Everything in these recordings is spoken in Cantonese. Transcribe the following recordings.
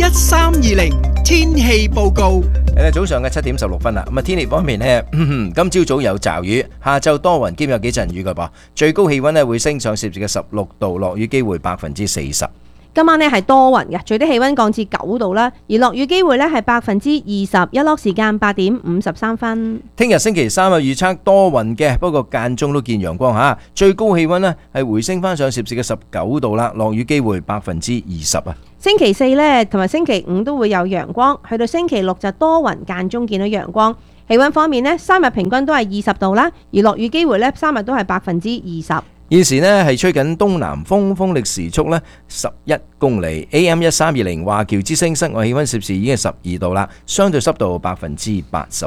1320天氣報告。 早上嘅7點16分啦。咁天氣方面呢，今朝早有驟雨，下晝多雲兼有幾陣雨嘅噃。最高氣溫呢會升上攝氏嘅16度，落雨機會40%。 今晚呢係多雲嘅，最低氣溫降至9度啦，而落雨機會呢係20%，日落時間8點53分。 聽日星期三嘅預測多雲嘅，不過間中都見陽光吓。最高氣溫呢係回升翻上攝氏嘅19度啦，落雨機會20%啊。 星期四呢同埋星期五都會有陽光，去到星期六就多雲間中見到陽光。氣溫方面呢，3日平均都係20度啦，而落雨機會呢3日都係20%。 現時呢係吹緊東南風，風力時速呢11公里。AM 1320華僑之聲，室外氣溫攝氏已經係12度啦，相對濕度88%。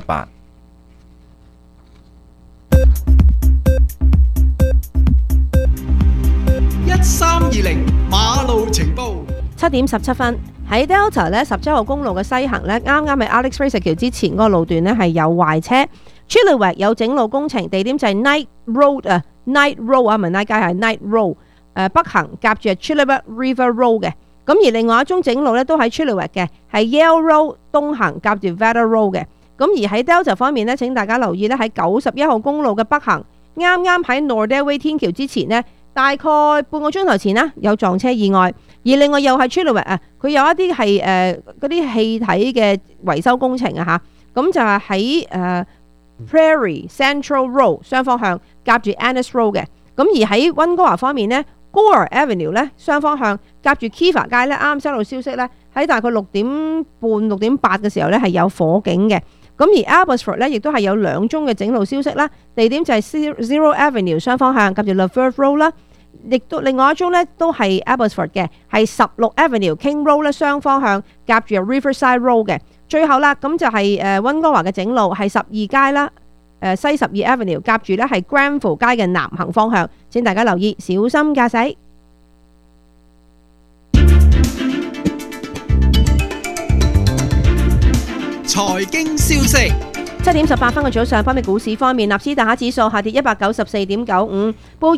1320馬路情報。 7點17分喺 Delta 咧17號公路嘅西行咧，啱啱喺 Alex Fraser 橋之前嗰個路段咧係有壞車。Chilliwack 有整路工程，地點就係 Knight Road 啊 ，Knight Road 啊，唔係 Knight 街係 Knight Road。北行夾住係 Chilliwack River Road 嘅。咁而另外一宗整路咧都喺 Chilliwack 嘅，係 Yale Road 東行夾住 Veda Road 嘅。咁而喺 Delta 方面咧，請大家留意咧喺91號公路嘅北行，啱啱喺 Nordale Way 天橋之前呢，大概半個鐘頭前啦，有撞車意外。而另外又係 Chilliwack 啊，佢有一啲係嗰啲氣體嘅維修工程啊嚇，咁就係喺Prairie Central Road 雙方向夾住 Annis Road 嘅。咁而喺溫哥華方面呢， Gore Avenue 咧雙方向夾住 Kiva 街咧，啱收到消息咧喺大概6點半、6點8嘅時候咧係有火警嘅。咁而 Abbotsford 咧亦都係有2宗嘅整路消息啦，地點就係 Zero Avenue 雙方向夾住 Lefevre Road 啦。亦都另外一宗咧都係 Abbotsford 嘅，係16 Avenue King Road 咧雙方向夾住 Riverside Road 嘅。最後啦，咁就係溫哥華嘅整路係12街啦，西12 Avenue 夾住咧係 Granville 街嘅南行方向，請大家留意，小心駕駛。 財經消息。 7點18分嘅早上，方面股市方面，納斯達克指數下跌194.95，報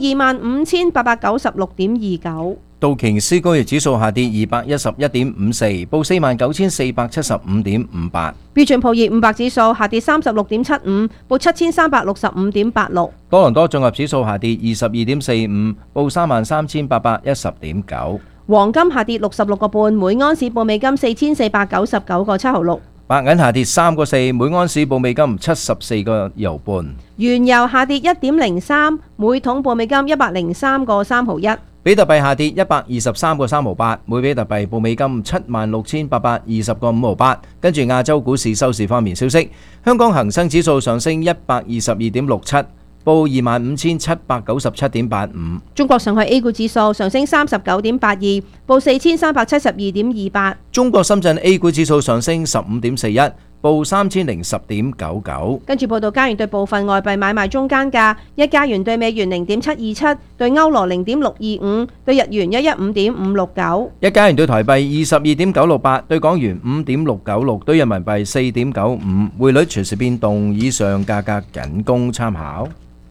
25,896.29。 道瓊斯工業指數下跌211.54，報49,475.58。 標準普爾500指數下跌36.75，報7,365.86。 多倫多綜合指數下跌22.45，報33,810.9。 黃金下跌66個半，每安士報美金4,499.7毫6。 白銀下跌3個4，每安士報美金74個2毫半。 原油下跌1.03，每桶報美金103個3毫1。 比特幣下跌123個3毫8，每比特幣報美金76,820個5毫8。跟住亞洲股市收市方面消息，香港恒生指數上升122.67，報25,797.85。中國上海 A 股指數上升39.82，報4,372.28。中國深圳 A 股指數上升15.41，報3,010.99。跟住報道加元對部分外幣買賣中間價：一加元對美元0.727，對歐羅0.625，對日元115.569。一加元對台幣22.968，對港元5.696，對人民幣4.95。匯率隨時變動，以上價格僅供參考。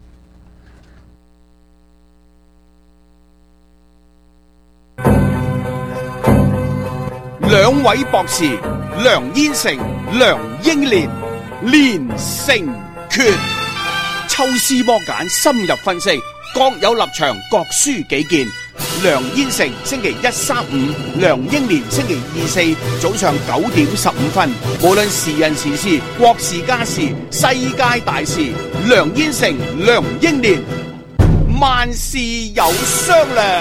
兩位博士，梁燕成、梁英年，連勝決。抽絲剝繭，深入分析，各有立場，各抒己見。梁燕成星期1、3、5，梁英年星期2、4，早上9點15分。無論時人時事、國事家事、世界大事，梁燕成、梁英年，萬事有商量。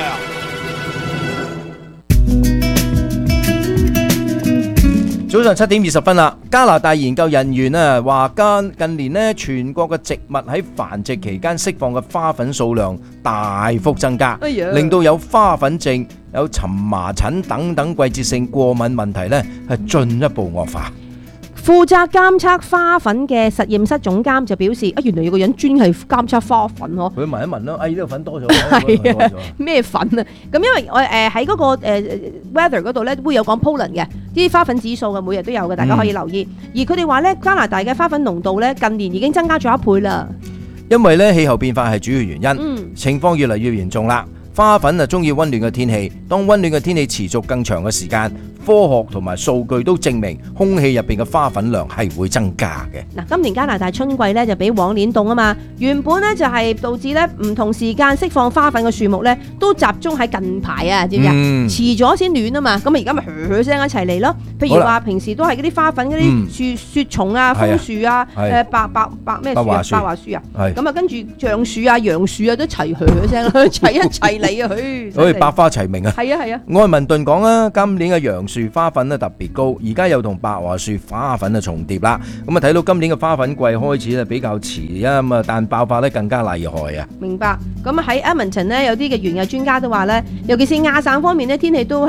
早上7點20分啦，加拿大研究人員話近年呢全國嘅植物喺繁殖期間釋放嘅花粉數量大幅增加，令到有花粉症、有蕁麻疹等等季節性過敏問題呢係進一步惡化。 負責監測花粉嘅實驗室總監就表示，原來有個人專係監測花粉嗬。佢聞一聞咯，呢度粉多咗。 係啊，咩粉啊？咁因為我喺嗰個weather 嗰度咧會有講 pollen 嘅，啲花粉指數嘅每日都有嘅，大家可以留意。而佢哋話咧，加拿大嘅花粉濃度咧近年已經增加咗1倍啦。 因為咧氣候變化係主要原因，情況越嚟越嚴重啦。 花粉啊中意溫暖嘅天氣，當溫暖嘅天氣持續更長嘅時間，科學同埋數據都證明空氣入邊嘅花粉量係會增加嘅。 嗱，今年加拿大春季咧就比往年凍啊嘛，原本咧就係導致咧唔同時間釋放花粉嘅樹木咧都集中喺近排啊，知唔知啊？遲咗先暖啊嘛，咁啊而家咪噓聲一齊嚟咯。譬如話平時都係嗰啲花粉嗰啲雪松啊、楓樹啊、白咩樹啊、白樺樹啊，咁啊跟住橡樹啊、楊樹啊都齊噓聲啦，齊一齊嚟啊， 好似百花齊鳴啊！ 係啊係啊！ 愛民頓講啊，今年嘅楊樹花粉咧特別高，而家又同白樺樹花粉啊重疊啦。咁啊睇到今年嘅花粉季開始咧比較遲啊，咁啊但爆發咧更加厲害啊！ 明白。咁喺 Edmonton 咧有啲嘅園藝專家都話咧，尤其是亞省方面咧天氣都